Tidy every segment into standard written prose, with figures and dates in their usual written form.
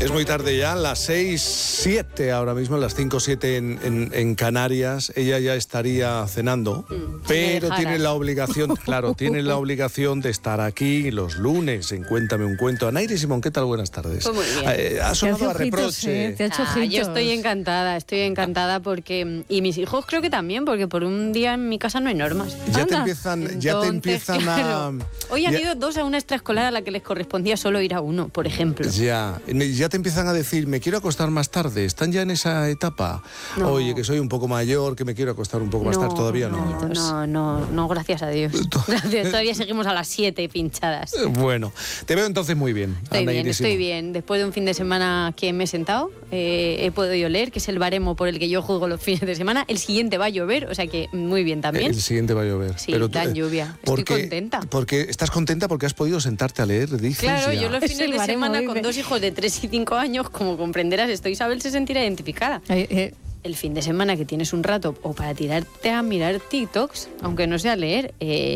Es muy tarde ya, las 6:07 ahora mismo, las 5:07 en Canarias. Ella ya estaría cenando, pero tiene la obligación, claro, tiene la obligación de estar aquí los lunes en Cuéntame un Cuento. Anaire Simón, ¿qué tal? Buenas tardes. Pues muy bien. Ha sonado a reproche. Te ha hecho ojitos. Yo estoy encantada porque, y mis hijos creo que también, porque por un día en mi casa no hay normas. Ya te empiezan claro. a... Hoy han ido dos a una extraescolar a la que les correspondía solo ir a uno, por ejemplo. Ya te empiezan a decir, me quiero acostar más tarde. ¿Están ya en esa etapa? No. Oye, que soy un poco mayor, que me quiero acostar un poco más tarde. Todavía no. No, gracias a Dios. Gracias, todavía seguimos a las 7 pinchadas. Bueno, te veo entonces muy bien. Estoy bien. Después de un fin de semana que me he sentado, he podido leer, que es el baremo por el que yo juego los fines de semana. El siguiente va a llover, o sea que muy bien también. El siguiente va a llover. Sí, dan lluvia. Estoy contenta. ¿Estás contenta porque has podido sentarte a leer? Dices, claro, ya. yo los fines de semana con dos hijos de 3 y 5 años, como comprenderás, Isabel se sentirá identificada. El fin de semana que tienes un rato o para tirarte a mirar TikToks, aunque no sea leer,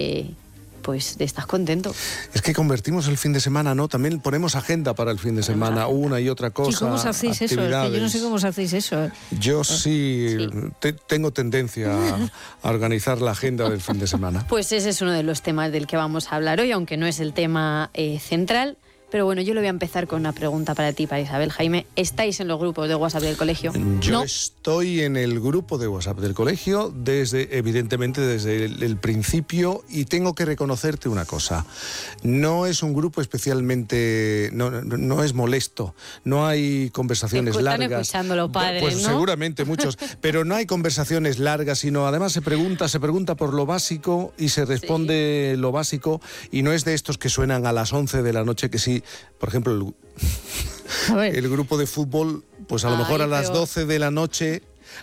pues estás contento. Es que convertimos el fin de semana, ¿no? También ponemos agenda para el fin de semana, una y otra cosa. ¿Y cómo os hacéis eso? Es que yo no sé cómo os hacéis eso. Yo sí. Tengo tendencia a organizar la agenda del fin de semana. Pues ese es uno de los temas del que vamos a hablar hoy, aunque no es el tema central. Pero bueno, yo le voy a empezar con una pregunta para ti, para Isabel. Jaime, ¿estáis en los grupos de WhatsApp del colegio? Yo estoy en el grupo de WhatsApp del colegio, evidentemente desde el principio, y tengo que reconocerte una cosa. No es un grupo especialmente... No es molesto, no hay conversaciones largas. Están escuchando los padres, pues ¿no? Seguramente muchos, pero no hay conversaciones largas, sino además se pregunta por lo básico y se responde lo básico, y no es de estos que suenan a las 11 de la noche, que sí. Por ejemplo, el grupo de fútbol, pues a lo mejor a las 12 de la noche